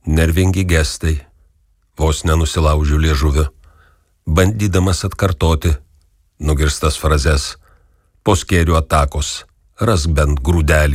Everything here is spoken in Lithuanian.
Nervingi gestai, vos nenusilaužiu liežuviu, bandydamas atkartoti nugirstas frazes, po skėrių atakos rask bent grūdelį